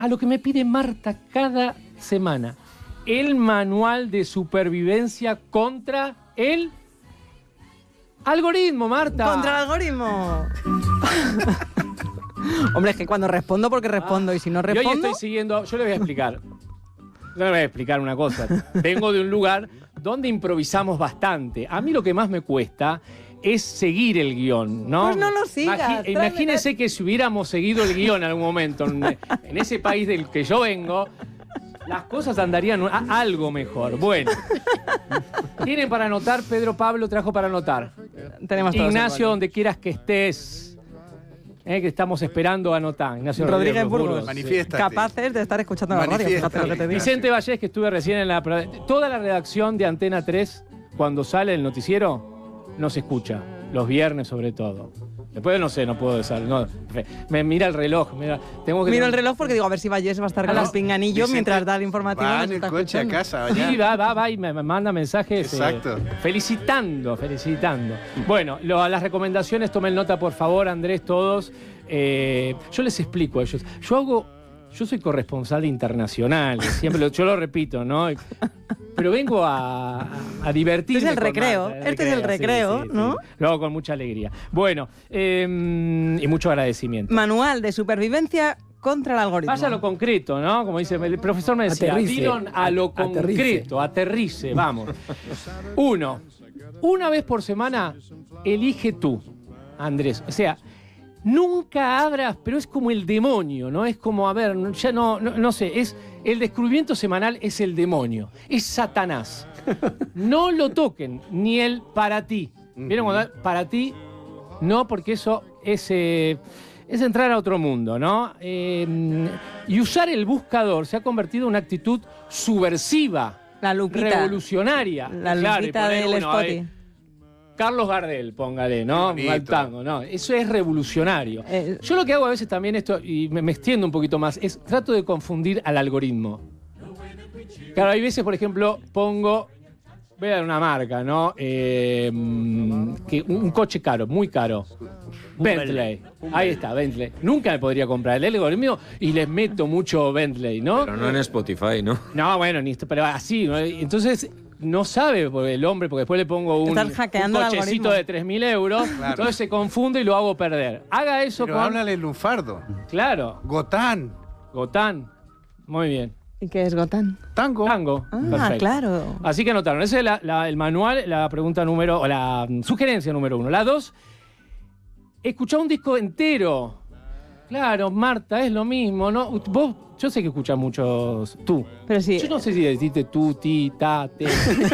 a lo que me pide Marta cada semana. El manual de supervivencia contra el algoritmo, Marta. Contra el algoritmo. Hombre, es que cuando respondo, porque respondo, y si no respondo... Yo hoy estoy siguiendo, yo le voy a explicar. Yo le voy a explicar una cosa. Vengo de un lugar donde improvisamos bastante. A mí lo que más me cuesta es seguir el guión, ¿no? Pues no lo sigas. Imagínese que si hubiéramos seguido el guión en algún momento en ese país del que yo vengo, las cosas andarían algo mejor. Bueno. ¿Tienen para anotar? Pedro Pablo trajo para anotar. Tenemos todos. Ignacio, donde quieras que estés. Que estamos esperando anotar. Ignacio Rodríguez Burgos. Manifiéstate. Capaces de estar escuchando la radio. Fíjate lo que te digo. Vicente Vallés, que estuve recién en la... Toda la redacción de Antena 3, cuando sale el noticiero, no se escucha. Los viernes, sobre todo. Después no sé, no puedo decir. No, me mira el reloj. Miro el reloj porque digo, a ver si Vallés va a estar con el pinganillo mientras da el informativo. Va en el coche a casa. Sí, va y me manda mensajes. Exacto. Felicitando. Bueno, las recomendaciones, tomen nota, por favor, Andrés, todos. Yo les explico a ellos. Yo soy corresponsal internacional, siempre yo lo repito, ¿no? Pero vengo a divertirme. Este es el recreo, este es el recreo, ¿no? Sí. Lo hago con mucha alegría. Bueno, y mucho agradecimiento. Manual de supervivencia contra el algoritmo. Vaya a lo concreto, ¿no? Como dice el profesor, me decía, Dillon, a lo concreto, aterrice, vamos. 1. Una vez por semana, elige tú, Andrés. O sea, nunca abras, pero es como el demonio, ¿no? Es como, a ver, ya no sé, es el descubrimiento semanal es el demonio, es Satanás. No lo toquen, ni el para ti. ¿Vieron cuando para ti? No, porque eso es entrar a otro mundo, ¿no? Y usar el buscador se ha convertido en una actitud subversiva, la lupita, revolucionaria. La lupita del Spotify. Carlos Gardel, póngale, ¿no? Al tango, ¿no? Eso es revolucionario. Yo lo que hago a veces también esto, y me extiendo un poquito más, es trato de confundir al algoritmo. Claro, hay veces, por ejemplo, voy a dar una marca, ¿no? Un coche caro, muy caro. Bentley. Ahí está, Bentley. Nunca me podría comprar el algoritmo y les meto mucho Bentley, ¿no? Pero no en Spotify, ¿no? No, bueno, pero así, ¿no? Entonces... No sabe el hombre, porque después le pongo un cochecito de 3.000 euros, claro. Entonces se confunde y lo hago perder. Haga eso. Pero háblale lunfardo. Claro. Gotán. Muy bien. ¿Y qué es Gotán? Tango. Perfecto. Claro. Así que anotaron. Ese es el manual, la sugerencia número 1. La 2, escuchá un disco entero. Claro, Marta, es lo mismo, ¿no? Vos, yo sé que escuchas muchos tú. Pero sí. Yo no sé si deciste tú, ti, ta, te.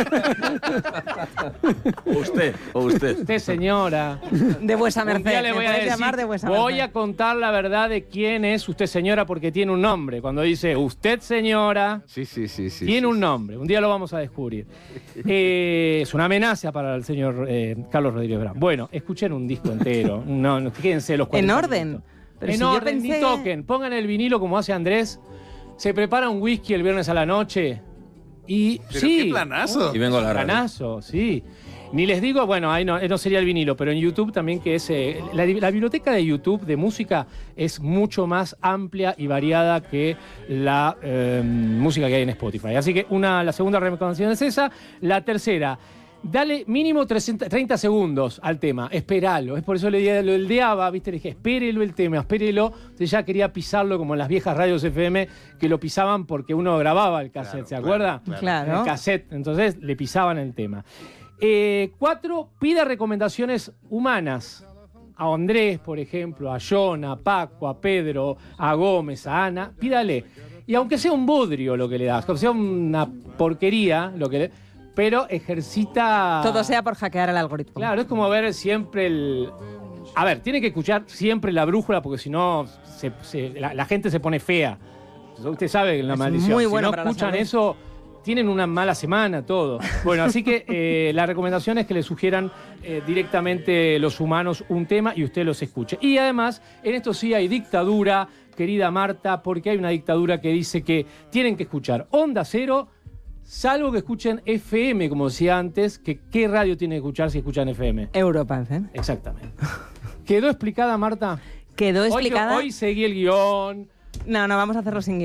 Usted. Usted, señora. De vuesa merced. Le voy a decir, llamar de vuesa merced. Voy a contar la verdad de quién es usted, señora, porque tiene un nombre. Cuando dice usted, señora, sí. Tiene un nombre. Un día lo vamos a descubrir. Es una amenaza para el señor Carlos Rodríguez Brown. Bueno, escuchen un disco entero. No, fíjense los 40 En orden. minutos. Pero en orden, ni toquen. Pongan el vinilo como hace Andrés. Se prepara un whisky el viernes a la noche. Y ¿pero sí. qué planazo? Y vengo a la radio. Planazo, sí. Ni les digo, bueno, ahí no sería el vinilo, pero en YouTube también que es... la biblioteca de YouTube de música es mucho más amplia y variada que la música que hay en Spotify. Así que la segunda recomendación es esa. La tercera... Dale mínimo 30 segundos al tema, esperalo. Es por eso lo eldeaba, ¿viste? Le dije, espérelo el tema, espérelo. Entonces ya quería pisarlo como en las viejas radios FM que lo pisaban porque uno grababa el cassette, ¿se acuerda? Claro. El cassette, entonces le pisaban el tema. 4, pida recomendaciones humanas. A Andrés, por ejemplo, a John, a Paco, a Pedro, a Gómez, a Ana, pídale. Y aunque sea un bodrio lo que le das, aunque sea una porquería lo que le... Pero ejercita... Todo sea por hackear el algoritmo. Claro, es como ver siempre A ver, tiene que escuchar siempre la brújula porque si no la gente se pone fea. Usted sabe la maldición. Muy bueno si no escuchan eso, tienen una mala semana, todo. Bueno, así que la recomendación es que le sugieran directamente los humanos un tema y usted los escuche. Y además, en esto sí hay dictadura, querida Marta, porque hay una dictadura que dice que tienen que escuchar Onda Cero, salvo que escuchen FM, como decía antes, que ¿qué radio tiene que escuchar si escuchan FM? Europa FM. Exactamente. ¿Quedó explicada, Marta? ¿Quedó explicada? Hoy seguí el guión. No, vamos a hacerlo sin guión.